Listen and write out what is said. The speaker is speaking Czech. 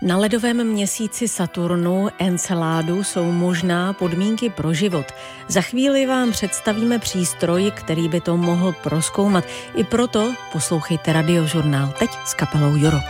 Na ledovém měsíci Saturnu Enceládu jsou možná podmínky pro život. Za chvíli vám představíme přístroj, který by to mohl prozkoumat. I proto poslouchejte Radiožurnál teď s kapelou Juro.